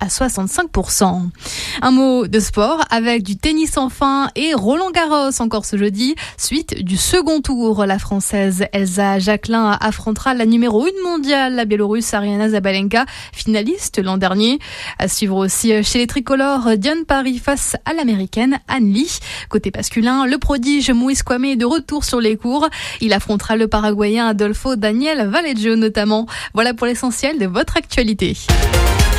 à 65%. Un mot de sport avec du tennis enfin et Roland Garros encore ce jeudi. Suite du second tour, la Française Elsa Jacquelin affrontera la numéro 1 mondiale, la Biélorusse Aryna Sabalenka, finaliste l'an dernier. À suivre aussi chez les tricolores, Diane Paris face à l'américaine Anne Lee. Côté masculin, le prodige Moïse Kwame est de retour sur les cours. Il affrontera le Paraguayen Adolfo Daniel Vallejo notamment. Voilà pour l'essentiel de votre actualité.